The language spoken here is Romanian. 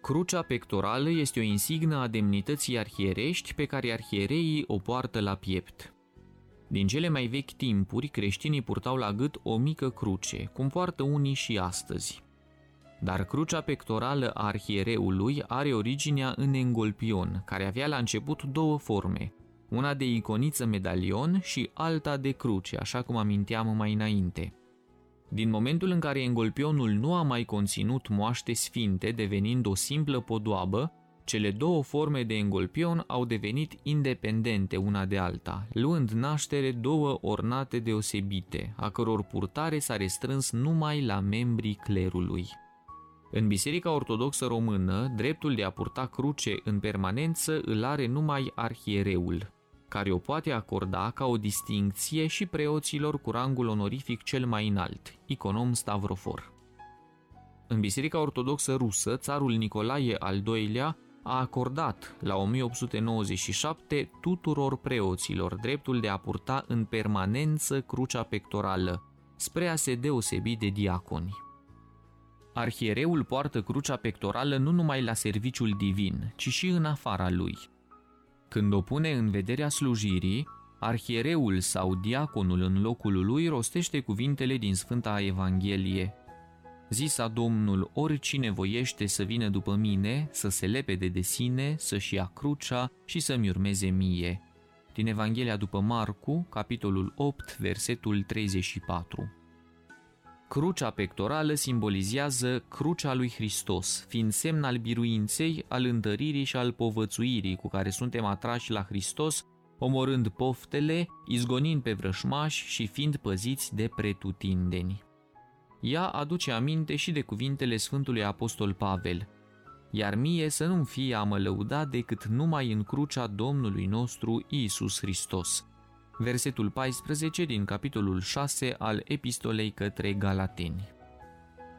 Crucea pectorală este o insignă a demnității arhierești pe care arhiereii o poartă la piept. Din cele mai vechi timpuri, creștinii purtau la gât o mică cruce, cum poartă unii și astăzi. Dar crucea pectorală a arhiereului are originea în engolpion, care avea la început două forme, una de iconiță medalion și alta de cruce, așa cum aminteam mai înainte. Din momentul în care engolpionul nu a mai conținut moaște sfinte, devenind o simplă podoabă, cele două forme de engolpion au devenit independente una de alta, luând naștere două ornate deosebite, a căror purtare s-a restrâns numai la membrii clerului. În Biserica Ortodoxă Română, dreptul de a purta cruce în permanență îl are numai arhiereul, care o poate acorda ca o distincție și preoților cu rangul onorific cel mai înalt, iconom stavrofor. În Biserica Ortodoxă Rusă, țarul Nicolae al II-lea a acordat, la 1897, tuturor preoților dreptul de a purta în permanență crucea pectorală, spre a se deosebi de diaconi. Arhiereul poartă crucea pectorală nu numai la serviciul divin, ci și în afara lui. Când o pune în vederea slujirii, arhiereul sau diaconul în locul lui rostește cuvintele din Sfânta Evanghelie: Zisa Domnul, oricine voiește să vină după mine, să se lepede de sine, să-și ia crucea și să-mi urmeze mie. Din Evanghelia după Marcu, capitolul 8, versetul 34. Crucea pectorală simbolizează crucea lui Hristos, fiind semn al biruinței, al întăririi și al povățuirii cu care suntem atrași la Hristos, omorând poftele, izgonind pe vrășmași și fiind păziți de pretutindeni. Ea aduce aminte și de cuvintele Sfântului Apostol Pavel: Iar mie să nu-mi fie a mă lăuda decât numai în crucea Domnului nostru Iisus Hristos. Versetul 14 din capitolul 6 al Epistolei către Galateni.